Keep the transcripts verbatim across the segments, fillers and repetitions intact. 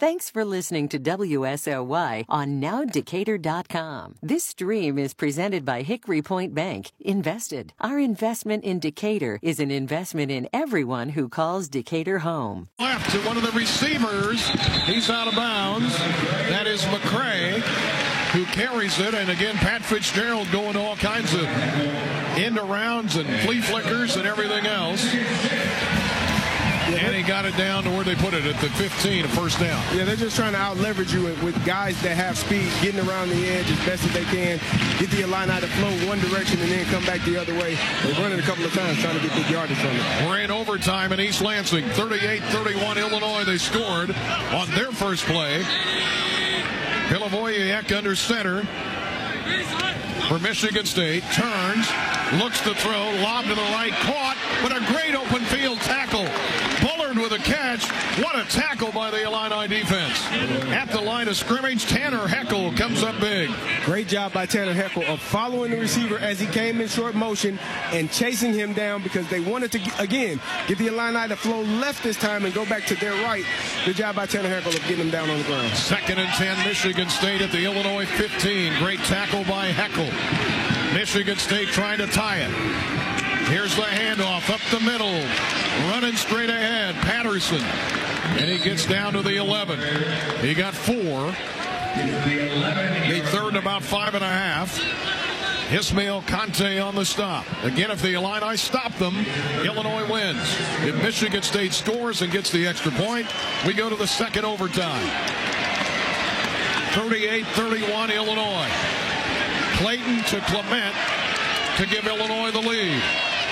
Thanks for listening to W S O Y on now decatur dot com. This stream is presented by Hickory Point Bank. Invested. Our investment in Decatur is an investment in everyone who calls Decatur home. Left to one of the receivers. He's out of bounds. That is McCray, who carries it. And again, Pat Fitzgerald going to all kinds of end arounds and flea flickers and everything else. And he got it down to where they put it at the fifteen, a first down. Yeah, they're just trying to out-leverage you with guys that have speed, getting around the edge as best as they can, get the Illini to flow one direction and then come back the other way. They've run it a couple of times trying to get big yardage from it. We're in overtime in East Lansing. thirty-eight thirty-one Illinois. They scored on their first play. Milivojevic under center for Michigan State. Turns, looks to throw, lob to the right, caught, but a great open field tackle. Bullard with a catch. What a tackle by the Illini defense. At the line of scrimmage, Tanner Heckel comes up big. Great job by Tanner Heckel of following the receiver as he came in short motion and chasing him down because they wanted to, again, get the Illini to flow left this time and go back to their right. Good job by Tanner Heckel of getting him down on the ground. Second and ten, Michigan State at the Illinois fifteen. Great tackle by Heckel. Michigan State trying to tie it. Here's the handoff up the middle. Running straight ahead, Patterson. And he gets down to the eleven. He got four. The third and about five and a half. Ismail Conte on the stop. Again, if the Illini stop them, Illinois wins. If Michigan State scores and gets the extra point, we go to the second overtime. thirty-eight thirty-one Illinois. Clayton to Clement to give Illinois the lead.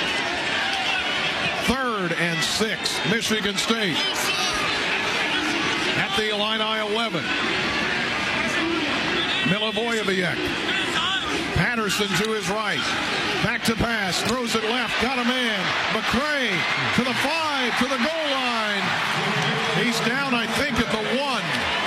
Third and six, Michigan State. At the Illini eleven. Milivojevic. Patterson to his right. Back to pass. Throws it left. Got a man. McCray to the five, to the goal line. He's down, I think, at the one.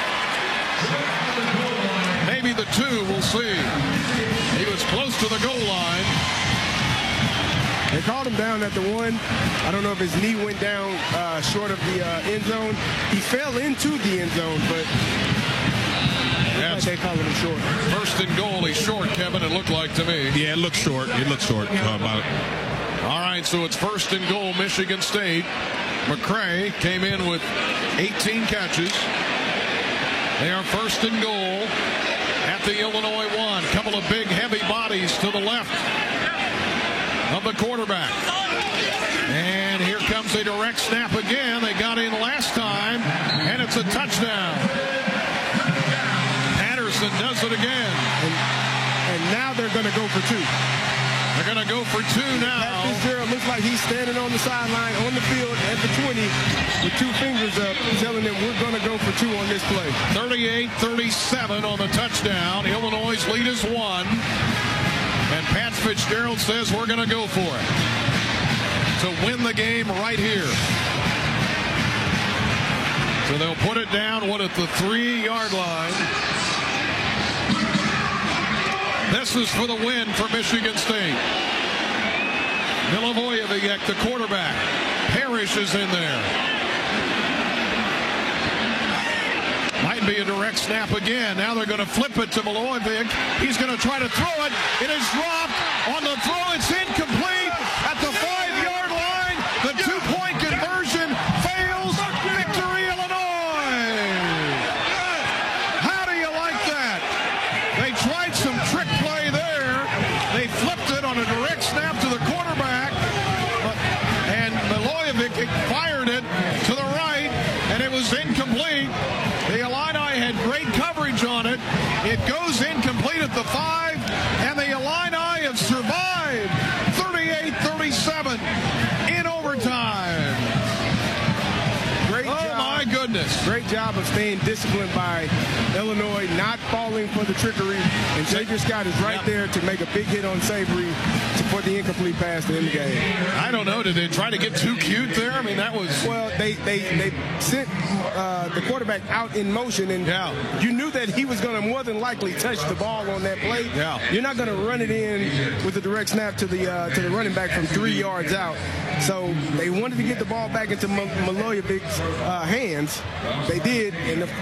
Maybe the two. We'll see. He was close to the goal line. They called him down at the one. I don't know if his knee went down uh, short of the uh, end zone. He fell into the end zone, but yeah, like they called him short. First and goal, he's short, Kevin, it looked like to me. Yeah, it looks short. It looks short. Uh, about All right, so it's first and goal, Michigan State. McCray came in with eighteen catches. They are first and goal at the Illinois one. Couple of big, heavy bodies to the left of the quarterback. And here comes a direct snap again. They got in last time, and it's a touchdown. Patterson does it again. And, and now they're going to go for two. They're going to go for two now. Pat Fitzgerald looks like he's standing on the sideline on the field at the twenty with two fingers up, telling them we're going to go for two on this play. thirty-eight thirty-seven on the touchdown. Illinois' lead is one. And Pat Fitzgerald says we're going to go for it to win the game right here. So they'll put it down, what, at the three-yard line. This is for the win for Michigan State. Milivojevic, the quarterback. Parrish is in there. Might be a direct snap again. Now they're going to flip it to Milivojevic. He's going to try to throw it. It is dropped. On the throw, it's incomplete at the five-yard line. The two-point conversion fails. Victory, Illinois. How do you like that? They tried some trick play there. They flipped it on a direct snap to the quarterback. And Milivojevic fired it to the right, and it was incomplete. The Illini had great coverage on it. It goes incomplete at the five, and the Illini have survived. thirty-eight thirty-seven in overtime. Great oh, job. my goodness. Great job of staying disciplined by Illinois, not falling for the trickery. And Xavier Scott is right yep. there to make a big hit on Savory to put the incomplete pass to end the game. I don't know. Did they try to get too cute there? I mean, that was... Well, they they, they sent uh, the quarterback out in motion, and yeah. you knew that he was going to more than likely touch the ball on that play. Yeah. You're not going to run it in with a direct snap to the uh, to the running back from three yards out. So they wanted to get the ball back into Milojevic's uh, hands. They did, and the